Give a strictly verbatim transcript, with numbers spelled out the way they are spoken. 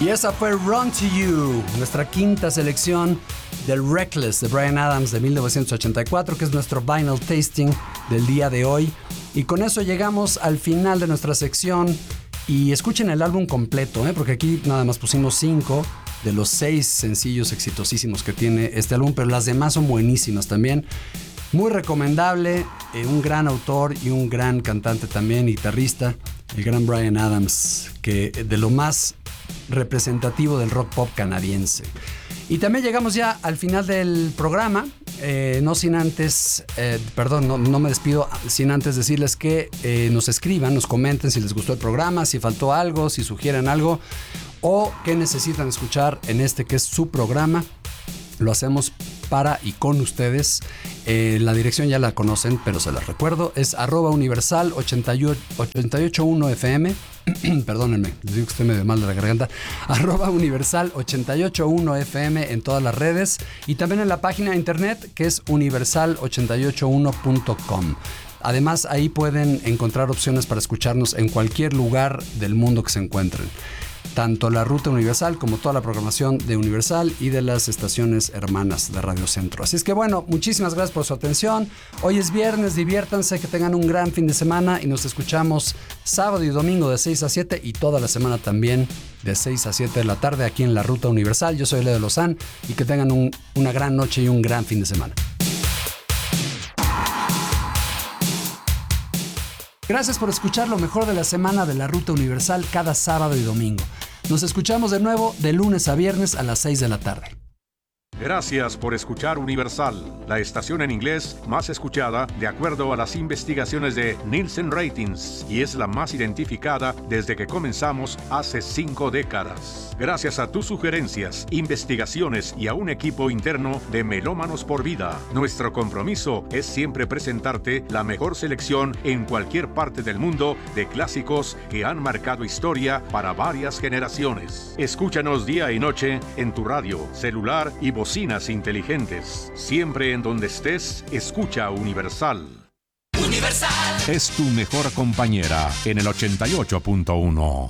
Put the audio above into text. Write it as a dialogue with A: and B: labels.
A: Y esa fue Run to You, nuestra quinta selección del Reckless de Bryan Adams de mil novecientos ochenta y cuatro, que es nuestro vinyl tasting del día de hoy. Y con eso llegamos al final de nuestra sección. Y escuchen el álbum completo, ¿eh? Porque aquí nada más pusimos cinco de los seis sencillos exitosísimos que tiene este álbum, pero las demás son buenísimas también. Muy recomendable, eh, un gran autor y un gran cantante también, guitarrista, el gran Bryan Adams, que de lo más representativo del rock pop canadiense. Y también llegamos ya al final del programa, eh, no sin antes, eh, perdón, no, no me despido sin antes decirles que eh, nos escriban, nos comenten si les gustó el programa, si faltó algo, si sugieren algo o qué necesitan escuchar en este que es su programa. Lo hacemos para y con ustedes. Eh, la dirección ya la conocen, pero se las recuerdo. Es arroba universal ochenta y ocho punto uno F M. Perdónenme, les digo que estoy medio mal de la garganta. Arroba universal ochenta y ocho punto uno F M en todas las redes. Y también en la página de internet que es universal ochenta y ocho uno punto com. Además, ahí pueden encontrar opciones para escucharnos en cualquier lugar del mundo que se encuentren. Tanto la ruta Universal como toda la programación de Universal y de las estaciones hermanas de Radio Centro. Así es que bueno, muchísimas gracias por su atención. Hoy es viernes, diviértanse, que tengan un gran fin de semana y nos escuchamos sábado y domingo de seis a siete y toda la semana también de seis a siete de la tarde aquí en la ruta Universal. Yo soy Leo Lozán y que tengan un, una gran noche y un gran fin de semana. Gracias por escuchar lo mejor de la semana de la Ruta Universal cada sábado y domingo. Nos escuchamos de nuevo de lunes a viernes a las seis de la tarde.
B: Gracias por escuchar Universal, la estación en inglés más escuchada de acuerdo a las investigaciones de Nielsen Ratings y es la más identificada desde que comenzamos hace cinco décadas. Gracias a tus sugerencias, investigaciones y a un equipo interno de Melómanos por Vida, nuestro compromiso es siempre presentarte la mejor selección en cualquier parte del mundo de clásicos que han marcado historia para varias generaciones. Escúchanos día y noche en tu radio, celular y bocinas inteligentes. Siempre en donde estés, escucha Universal.
C: Universal
B: es tu mejor compañera en el ochenta y ocho punto uno.